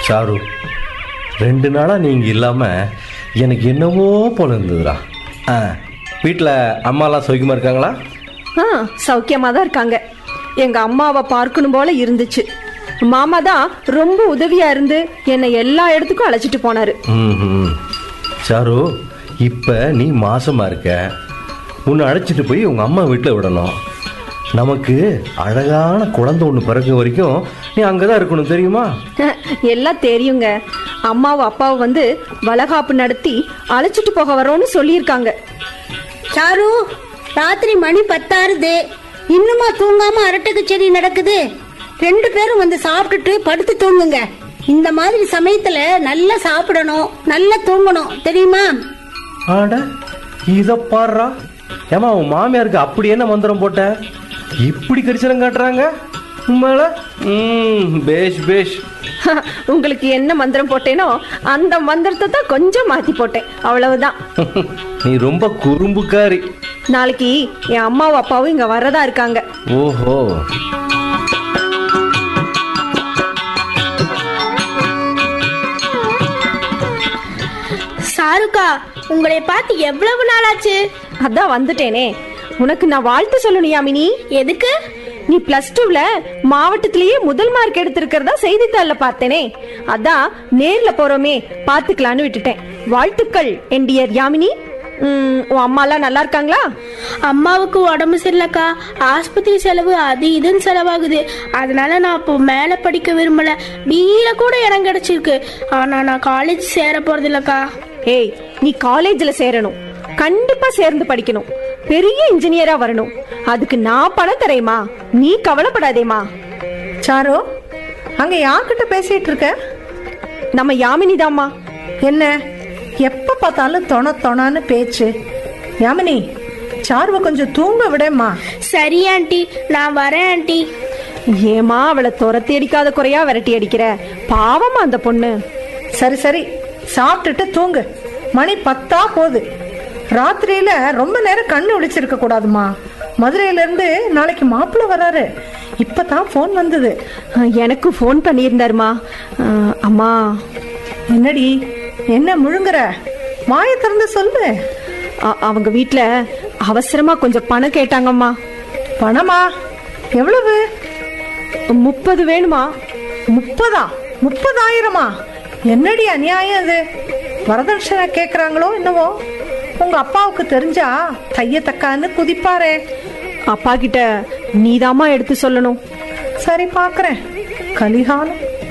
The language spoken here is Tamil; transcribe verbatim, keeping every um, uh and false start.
சாரு, ரெண்டு நாளாக நீங்கள் இல்லாமல் எனக்கு என்னவோ போல இருந்ததுடா. ஆ, வீட்டில் அம்மாலாம் சௌக்கியமாக இருக்காங்களா? ஆ, சௌக்கியமாக தான் இருக்காங்க. எங்கள் அம்மாவை பார்க்கணும் போல இருந்துச்சு. மாமா தான் ரொம்ப உதவியாக இருந்து என்னை எல்லா இடத்துக்கும் அழைச்சிட்டு போனார். ம். சாரு, இப்போ நீ மாசமாக இருக்க. உன்னை அழைச்சிட்டு போய் உங்கள் அம்மா வீட்டில் விடணும். நமக்கு அழகான குழந்தை ஒன்று பிறக்க வரைக்கும் நீ அங்கே தான் இருக்கணும், தெரியுமா? எல்லாம் தெரியுங்க. அம்மாவும் அப்பாவும் வந்து வளகாப்பு நடத்தி அழைச்சிட்டு போக வரோன்னு சொல்லியிருக்காங்க. சாரு, ராத்திரி மணி பத்தாறுது, இன்னுமா தூங்காம அரட்டை செடி நடக்குது? ரெண்டு பேரும் வந்து சாப்பிட்டுட்டு படுத்து தூங்குங்க. இந்த மாதிரி சமயத்துல நல்லா சாப்பிடணும், நல்லா தூங்கணும், தெரியுமா? ஆட, இத பாடுறா. ஏமா, உன் மாமியாருக்கு அப்படி என்ன மந்திரம் போட்ட? இப்படி கரிசனம் காட்டுறாங்க உண்மையில? ம், பேஷ் பேஷ். உங்களுக்கு என்ன மந்திரம் போட்டேனோ அந்த மந்திரத்தை தான் கொஞ்சம் மாத்தி போட்டேன், அவ்வளவுதான். நீ ரொம்ப குறும்புக்காரி. நாளைக்கு என் அம்மாவும் அப்பாவும் இங்க வரதா இருக்காங்க. ஓஹோ. சாருக்கா, உங்களை பார்த்து எவ்வளவு நாளாச்சு? அதான் வந்துட்டேனே. உனக்கு நான் வாழ்த்து சொல்லணும் யாமினி. எதுக்கு? நீ பிளஸ் டூல மாவட்டத்திலேயே முதல் மார்க் எடுத்திருக்கிறதா செய்தித்தாள்ல பார்த்தேனே. அதான் நேர்ல போறோமே பாத்துக்கலான்னு விட்டுட்டேன். வாழ்த்துக்கள் என் டியர் யாமினி. உம் உன் அம்மா எல்லாம் நல்லா இருக்காங்களா? அம்மாவுக்கு உடம்பு சரியில்லக்கா. ஆஸ்பத்திரி செலவு அது இதுன்னு செலவாகுது. அதனால நான் இப்போ மேல படிக்க விரும்பல. பிஇல கூட இடம் கிடைச்சிருக்கு. ஆனா நான் காலேஜ் சேர போறது இல்லக்கா. ஏய், நீ காலேஜ்ல சேரணும். கண்டிப்பா சேர்ந்து படிக்கணும். பெரிய இன்ஜினியரா வரணும். அதுக்கு நான் பணம் தரேமா, நீ கவலைப்படாதேமா. சாரு, அங்க யார்கிட்ட பேசிட்டு இருக்க? நம்ம யாமினி தாம்மா. என்ன எப்ப பார்த்தாலும் தொண தொணான்னு பேச்சு? யாமினி, சாருவை கொஞ்சம் தூங்க விடேம்மா. சரி ஆண்டி, நான் வரேன் ஆண்டி. ஏமா அவளை துரத்தி அடிக்காத குறையா விரட்டி அடிக்கிற? பாவமா அந்த பொண்ணு. சரி சரி, சாப்பிட்டுட்டு தூங்கு. மணி பத்தா போகுது. ராத்திரியில ரொம்ப நேரம் கண்ணு விழிச்சிருக்க கூடாதுமா. மதுரையில இருந்து நாளைக்கு மாப்பிள்ள வராரு. இப்பதான் போன் வந்தது. எனக்கு போன் பண்ணியிருந்தாருமா. அம்மா. என்னடி, என்ன முழுங்குற? வாயை திறந்து சொல்லு. அவங்க வீட்டுல அவசரமா கொஞ்சம் பணம் கேட்டாங்கம்மா. பணமா? எவ்வளவு? முப்பது வேணுமா? முப்பதா? முப்பதாயிரமா? என்னடி அநியாயம் அது? வரதட்சணை கேக்குறாங்களோ என்னவோ. உங்க அப்பாவுக்கு தெரிஞ்சா தைய தக்கான்னு குதிப்பாரே. அப்பா கிட்ட நீதாமா எடுத்து சொல்லணும். சரி, பாக்குறேன். கலிகாலம்.